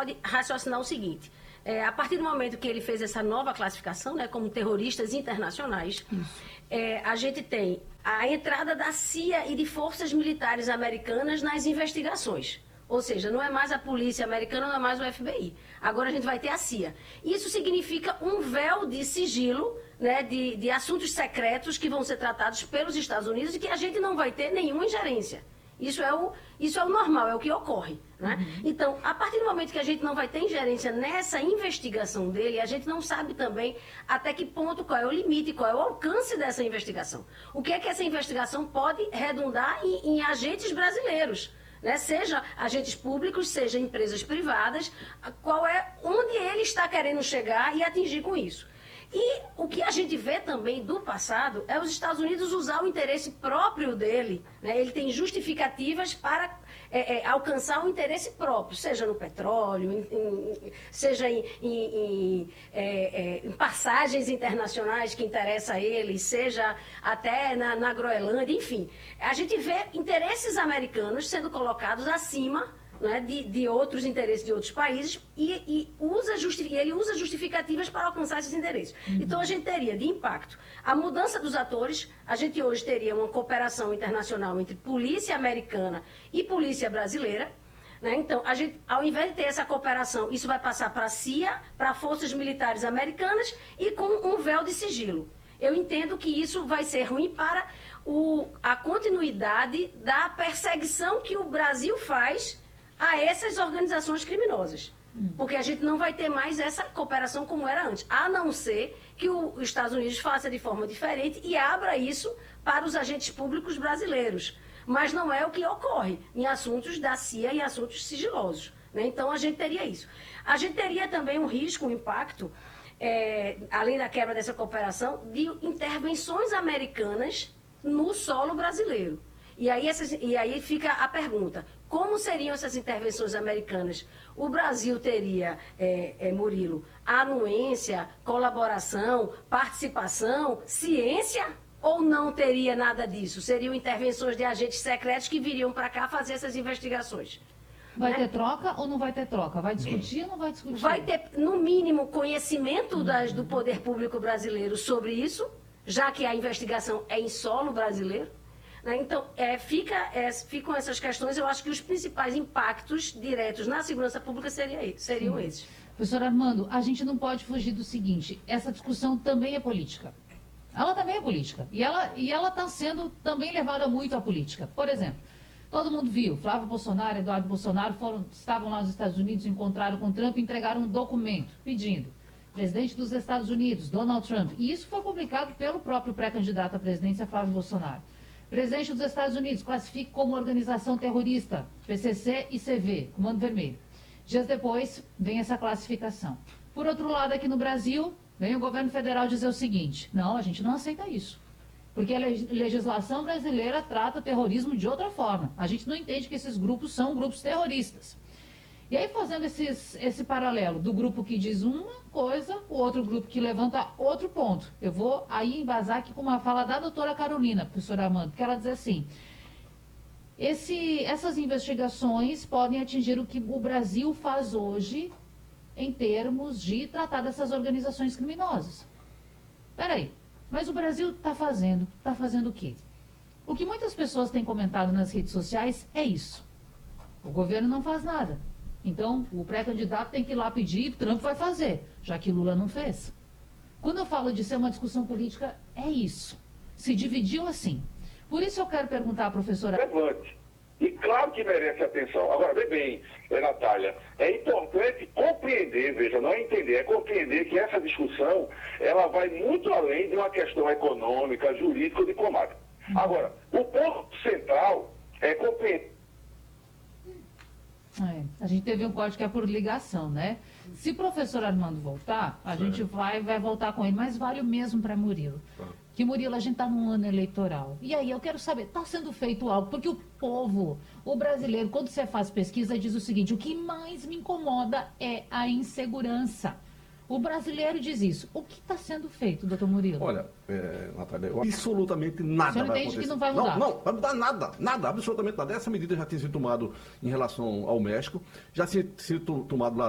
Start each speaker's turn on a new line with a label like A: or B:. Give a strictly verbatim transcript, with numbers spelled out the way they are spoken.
A: pode raciocinar o seguinte. É, a partir do momento que ele fez essa nova classificação, né, como terroristas internacionais, é, a gente tem a entrada da C I A e de forças militares americanas nas investigações. Ou seja, não é mais a polícia americana, não é mais o F B I. Agora a gente vai ter a C I A. Isso significa um véu de sigilo, né, de, de assuntos secretos que vão ser tratados pelos Estados Unidos e que a gente não vai ter nenhuma ingerência. Isso é o, isso é o normal, é o que ocorre. Né? Uhum. Então, a partir do momento que a gente não vai ter ingerência nessa investigação dele, a gente não sabe também até que ponto, qual é o limite, qual é o alcance dessa investigação. O que é que essa investigação pode redundar em, em agentes brasileiros, né? Seja agentes públicos, seja empresas privadas, qual é, onde ele está querendo chegar e atingir com isso. E o que a gente vê também do passado é os Estados Unidos usar o interesse próprio dele, né? Ele tem justificativas para é, é, alcançar o interesse próprio, seja no petróleo, em, em, seja em, em, em, é, é, em passagens internacionais que interessam a ele, seja até na, na Groenlândia, enfim. A gente vê interesses americanos sendo colocados acima, né, de, de outros interesses de outros países e, e usa justi- ele usa justificativas para alcançar esses interesses. Uhum. Então, a gente teria de impacto a mudança dos atores, a gente hoje teria uma cooperação internacional entre polícia americana e polícia brasileira. Né? Então, a gente, ao invés de ter essa cooperação, isso vai passar para a C I A, para forças militares americanas e com um véu de sigilo. Eu entendo que isso vai ser ruim para o, a continuidade da perseguição que o Brasil faz a essas organizações criminosas. Porque a gente não vai ter mais essa cooperação como era antes, a não ser que os Estados Unidos faça de forma diferente e abra isso para os agentes públicos brasileiros. Mas não é o que ocorre em assuntos da C I A e assuntos sigilosos. Né? Então, a gente teria isso. A gente teria também um risco, um impacto, é, além da quebra dessa cooperação, de intervenções americanas no solo brasileiro. E aí, essas, e aí fica a pergunta, como seriam essas intervenções americanas? O Brasil teria, é, é, Murilo, anuência, colaboração, participação, ciência, ou não teria nada disso? Seriam intervenções de agentes secretos que viriam para cá fazer essas investigações?
B: Vai
A: né?
B: ter troca ou não vai ter troca? Vai discutir ou não vai discutir?
A: Vai ter, no mínimo, conhecimento das, do poder público brasileiro sobre isso, já que a investigação é em solo brasileiro. Então, é, fica, é, ficam essas questões, eu acho que os principais impactos diretos na segurança pública seria, seriam
B: Sim.
A: esses.
B: Professor Armando, a gente não pode fugir do seguinte, essa discussão também é política. Ela também é política. E ela e ela está sendo também levada muito à política. Por exemplo, todo mundo viu, Flávio Bolsonaro, Eduardo Bolsonaro foram, estavam lá nos Estados Unidos, encontraram com Trump e entregaram um documento pedindo. Presidente dos Estados Unidos, Donald Trump. E isso foi publicado pelo próprio pré-candidato à presidência, Flávio Bolsonaro. Presidente dos Estados Unidos classifica como organização terrorista, P C C e C V, Comando Vermelho. Dias depois, vem essa classificação. Por outro lado, aqui no Brasil, vem o governo federal dizer o seguinte, não, a gente não aceita isso. Porque a legislação brasileira trata o terrorismo de outra forma. A gente não entende que esses grupos são grupos terroristas. E aí, fazendo esses, esse paralelo do grupo que diz uma coisa, o outro grupo que levanta outro ponto. Eu vou aí embasar aqui com uma fala da doutora Carolina, professora Armando, que ela diz assim, esse, essas investigações podem atingir o que o Brasil faz hoje em termos de tratar dessas organizações criminosas. Peraí, mas o Brasil está fazendo, está fazendo o quê? O que muitas pessoas têm comentado nas redes sociais é isso. O governo não faz nada. Então, o pré-candidato tem que ir lá pedir e Trump vai fazer, já que Lula não fez. Quando eu falo de ser uma discussão política, é isso. Se dividiu assim. Por isso eu quero perguntar à professora...
C: Relevante. E claro que merece atenção. Agora, vê bem, é, Natália, é importante compreender, veja, não é entender, é compreender que essa discussão, ela vai muito além de uma questão econômica, jurídica ou diplomática. Agora, o ponto central é compreender.
B: É, a gente teve um corte que é por ligação, né? Se o professor Armando voltar, a certo. gente vai, vai voltar com ele, mas vale o mesmo para Murilo. Tá. Que Murilo, a gente está num ano eleitoral. E aí, eu quero saber, está sendo feito algo? Porque o povo, o brasileiro, quando você faz pesquisa, diz o seguinte, o que mais me incomoda é a insegurança. O brasileiro diz isso. O que está sendo feito, doutor Murilo?
D: Olha, é, Natália, eu, absolutamente nada vai acontecer.
B: O senhor entende que não vai mudar?
D: Não, não, vai mudar nada, nada, absolutamente nada. Essa medida já tinha sido tomada em relação ao México, já tinha sido tomado lá